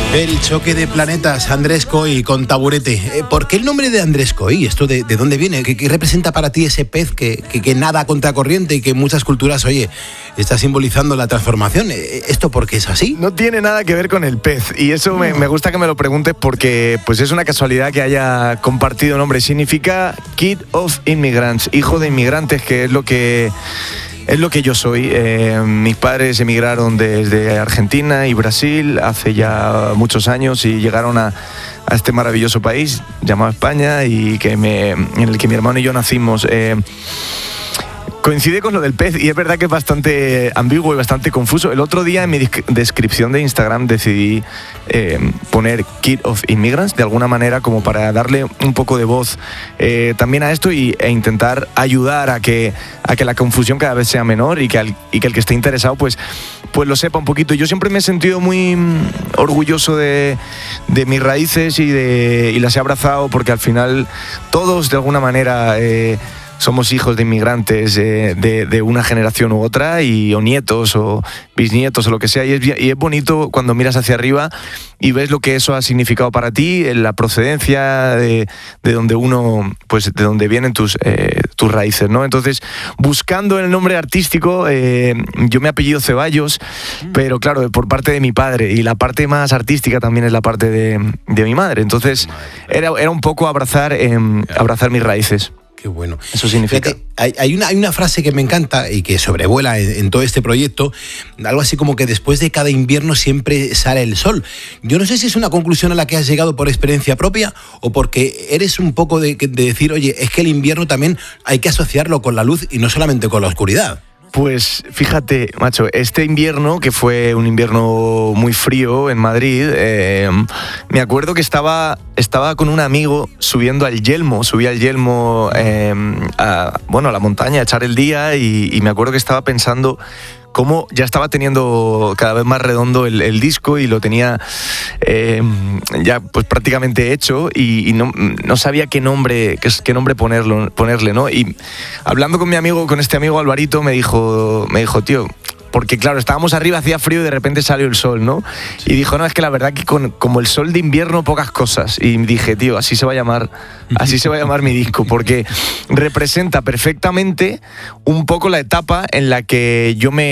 El choque de planetas, Andrés Coy con Taburete. ¿Por qué el nombre de Andrés Coy? ¿Esto de dónde viene? ¿Qué representa para ti ese pez que nada a contracorriente y que en muchas culturas, oye, está simbolizando la transformación? ¿Esto por qué es así? No tiene nada que ver con el pez, y eso me gusta que me lo preguntes porque pues es una casualidad que haya compartido nombre. Significa Kid of Immigrants, hijo de inmigrantes, que es lo que yo soy. Mis padres emigraron desde Argentina y Brasil hace ya muchos años y llegaron a este maravilloso país llamado España y en el que mi hermano y yo nacimos. Coincide con lo del pez y es verdad que es bastante ambiguo y bastante confuso. El otro día en mi descripción de Instagram decidí poner Kid of Immigrants de alguna manera como para darle un poco de voz también a esto e intentar ayudar a que la confusión cada vez sea menor y que el que esté interesado pues lo sepa un poquito. Yo siempre me he sentido muy orgulloso de mis raíces y las he abrazado porque al final todos de alguna manera somos hijos de inmigrantes de una generación u otra o nietos o bisnietos o lo que sea, y es bonito cuando miras hacia arriba y ves lo que eso ha significado para ti, la procedencia de donde uno, pues de donde vienen tus raíces, ¿no? Entonces, buscando el nombre artístico, yo me apellido Ceballos, pero claro, por parte de mi padre, y la parte más artística también es la parte de mi madre. Entonces, era un poco abrazar mis raíces. Qué bueno. Eso significa. Fíjate, hay una frase que me encanta y que sobrevuela en todo este proyecto, algo así como que después de cada invierno siempre sale el sol. Yo no sé si es una conclusión a la que has llegado por experiencia propia o porque eres un poco de decir, oye, es que el invierno también hay que asociarlo con la luz y no solamente con la oscuridad. Pues fíjate, macho, este invierno, que fue un invierno muy frío en Madrid, me acuerdo que estaba con un amigo subí al Yelmo a la montaña a echar el día y me acuerdo que estaba pensando cómo ya estaba teniendo cada vez más redondo el disco y lo tenía ya pues prácticamente hecho y no sabía qué nombre ponerle, ¿no? Y hablando con este amigo Alvarito me dijo, tío, porque claro, estábamos arriba, hacía frío y de repente salió el sol, ¿no? Y dijo, no, es que la verdad que como el sol de invierno, pocas cosas. Y dije, tío, así se va a llamar mi disco, porque representa perfectamente un poco la etapa en la que yo me